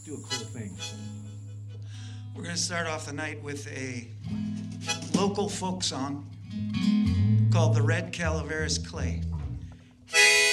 do a cool thing. We're going to start off the night with a local folk song called The Red Calaveras Clay.